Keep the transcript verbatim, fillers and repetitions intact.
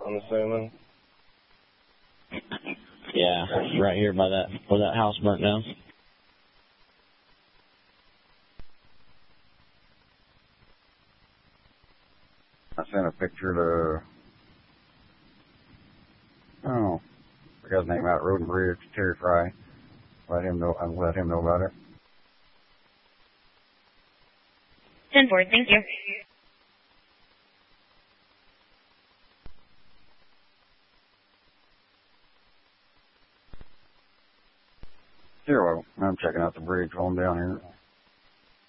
I'm assuming. Yeah, right here by that, where that house burnt down. I sent a picture to, oh, I forgot his name out, Road and Bridge, Terry Fry. Let him know, I'll let him know about it. ten four, thank you. Zero. I'm checking out the bridge while I'm down here.